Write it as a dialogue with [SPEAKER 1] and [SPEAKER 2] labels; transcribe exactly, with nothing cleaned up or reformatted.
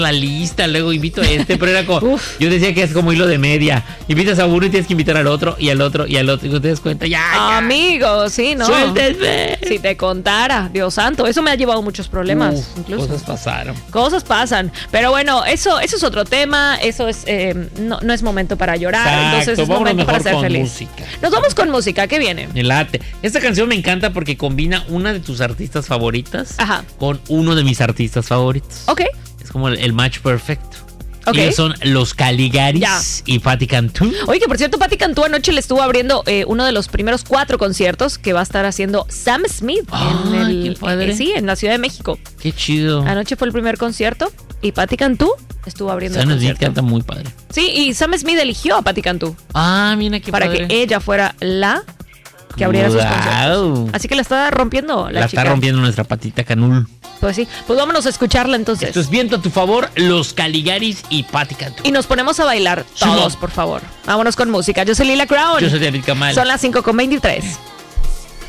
[SPEAKER 1] la lista, luego invito a este, pero era como, yo decía que es como hilo de media. Invitas a uno y tienes que invitar al otro, y al otro, y al otro, y cuando te das cuenta, ya, ya.
[SPEAKER 2] Amigo, sí, ¿no?
[SPEAKER 1] ¡Suéltenme!
[SPEAKER 2] Si te contara, Dios santo, eso me ha llevado muchos problemas.
[SPEAKER 1] Uf,
[SPEAKER 2] incluso.
[SPEAKER 1] Cosas pasaron.
[SPEAKER 2] Cosas pasan, pero bueno, eso, eso es otro tema, eso es, eh, no, no es momento para llorar,
[SPEAKER 1] Exacto,
[SPEAKER 2] entonces es
[SPEAKER 1] vámonos
[SPEAKER 2] momento para
[SPEAKER 1] mejor
[SPEAKER 2] ser
[SPEAKER 1] con
[SPEAKER 2] feliz.
[SPEAKER 1] música.
[SPEAKER 2] Nos vamos con música, ¿qué viene?
[SPEAKER 1] Me late. Esta canción me encanta porque combina una de tus artistas favoritas
[SPEAKER 2] Ajá.
[SPEAKER 1] con uno de mis artistas favoritos.
[SPEAKER 2] Ok.
[SPEAKER 1] Es como el, el match perfecto.
[SPEAKER 2] Ok.
[SPEAKER 1] Ellos son los Caligaris
[SPEAKER 2] Ya.
[SPEAKER 1] y Patti Cantú.
[SPEAKER 2] Oye, que por cierto, Patti Cantú anoche le estuvo abriendo eh, uno de los primeros cuatro conciertos que va a estar haciendo Sam Smith en,
[SPEAKER 1] Ay,
[SPEAKER 2] el,
[SPEAKER 1] qué padre.
[SPEAKER 2] eh, sí, en la Ciudad de México.
[SPEAKER 1] Qué chido.
[SPEAKER 2] Anoche fue el primer concierto y Patti Cantú estuvo abriendo
[SPEAKER 1] Sam
[SPEAKER 2] el
[SPEAKER 1] Smith
[SPEAKER 2] concierto.
[SPEAKER 1] canta muy padre.
[SPEAKER 2] Sí, y Sam Smith eligió a Patti Cantú
[SPEAKER 1] Ah, mira qué
[SPEAKER 2] para
[SPEAKER 1] padre.
[SPEAKER 2] que ella fuera la que abriera sus
[SPEAKER 1] Wow.
[SPEAKER 2] conciertos. Así que la está rompiendo la,
[SPEAKER 1] La
[SPEAKER 2] chica.
[SPEAKER 1] está rompiendo nuestra patita Canul.
[SPEAKER 2] Pues sí, pues vámonos a escucharla entonces.
[SPEAKER 1] Esto es viento a tu favor, los Caligaris y Patti Cantú.
[SPEAKER 2] Y nos ponemos a bailar todos,
[SPEAKER 1] Simón.
[SPEAKER 2] por favor. Vámonos con música. Yo soy Lila Crown.
[SPEAKER 1] Yo soy David Kamal.
[SPEAKER 2] Son las cinco con veintitrés.